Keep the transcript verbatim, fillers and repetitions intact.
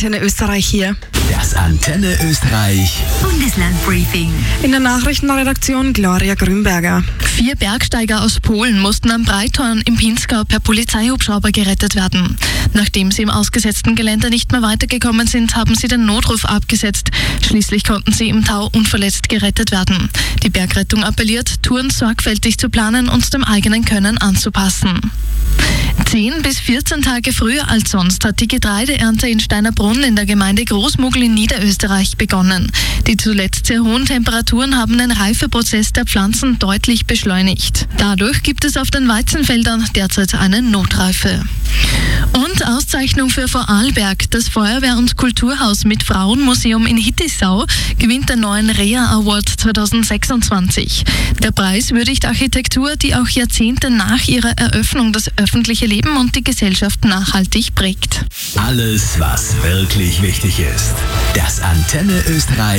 Antenne Österreich hier. Das Antenne Österreich Bundeslandbriefing. In der Nachrichtenredaktion Gloria Grünberger. Vier Bergsteiger aus Polen mussten am Breithorn im Pinzgau per Polizeihubschrauber gerettet werden. Nachdem sie im ausgesetzten Gelände nicht mehr weitergekommen sind, haben sie den Notruf abgesetzt. Schließlich konnten sie im Tau unverletzt gerettet werden. Die Bergrettung appelliert, Touren sorgfältig zu planen und dem eigenen Können anzupassen. Zehn bis vierzehn Tage früher als sonst hat die Getreideernte in Steinerbrunn in der Gemeinde Großmugl in Niederösterreich begonnen. Die zuletzt sehr hohen Temperaturen haben den Reifeprozess der Pflanzen deutlich beschleunigt. Dadurch gibt es auf den Weizenfeldern derzeit eine Notreife. Und Auszeichnung für Vorarlberg. Das Feuerwehr- und Kulturhaus mit Frauenmuseum in Hittisau gewinnt den neuen R E A Award zweitausendsechsundzwanzig. Der Preis würdigt Architektur, die auch Jahrzehnte nach ihrer Eröffnung das öffentliche Leben und die Gesellschaft nachhaltig prägt. Alles, was wirklich wichtig ist. Das Antenne Österreich